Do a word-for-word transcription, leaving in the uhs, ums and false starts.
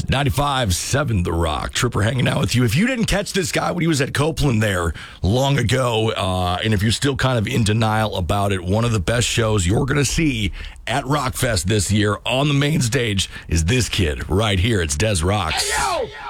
ninety-five seven The Rock. Tripper hanging out with you. If you didn't catch this guy when he was at Copeland there long ago, uh, and if you're still kind of in denial about it, one of the best shows you're going to see at Rockfest this year on the main stage is this kid right here. It's Des Rocks. Hey, yo!